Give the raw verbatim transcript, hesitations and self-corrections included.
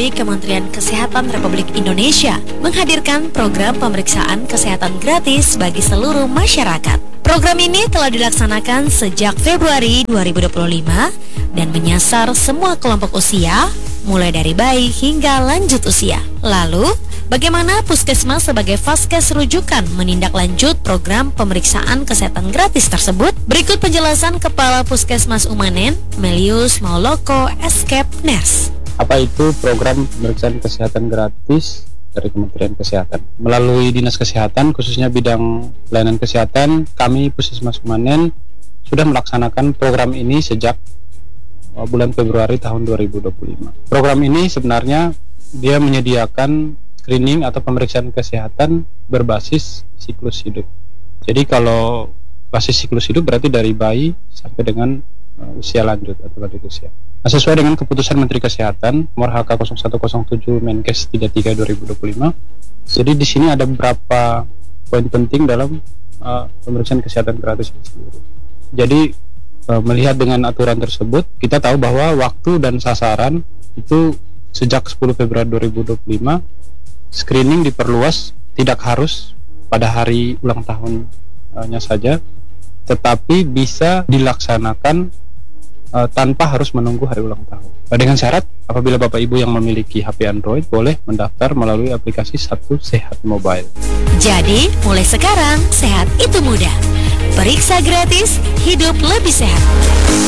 dari Kementerian Kesehatan Republik Indonesia menghadirkan program pemeriksaan kesehatan gratis bagi seluruh masyarakat. Program ini telah dilaksanakan sejak Februari dua ribu dua puluh lima dan menyasar semua kelompok usia, mulai dari bayi hingga lanjut usia. Lalu, bagaimana Puskesmas sebagai vaskes rujukan menindaklanjut program pemeriksaan kesehatan gratis tersebut? Berikut penjelasan Kepala Puskesmas Umanen, Melius Mauloko Escape Nurse. Apa itu program pemeriksaan kesehatan gratis dari Kementerian Kesehatan? Melalui Dinas Kesehatan, khususnya bidang pelayanan kesehatan, kami Puskesmas Umanen sudah melaksanakan program ini sejak bulan Februari tahun dua ribu dua puluh lima. Program ini sebenarnya dia menyediakan screening atau pemeriksaan kesehatan berbasis siklus hidup. Jadi kalau basis siklus hidup berarti dari bayi sampai dengan uh, usia lanjut atau lanjut usia. Nah, sesuai dengan keputusan Menteri Kesehatan Nomor H K nol satu nol tujuh Menkes tiga puluh tiga dua ribu dua puluh lima. Jadi di sini ada beberapa poin penting dalam uh, pemeriksaan kesehatan gratis ini sendiri. Jadi uh, melihat dengan aturan tersebut, kita tahu bahwa waktu dan sasaran itu sejak sepuluh Februari dua ribu dua puluh lima screening diperluas, tidak harus pada hari ulang tahunnya saja, tetapi bisa dilaksanakan uh, tanpa harus menunggu hari ulang tahun. Dengan syarat apabila Bapak Ibu yang memiliki H P Android boleh mendaftar melalui aplikasi Satu Sehat Mobile. Jadi, mulai sekarang sehat itu mudah. Periksa gratis, hidup lebih sehat.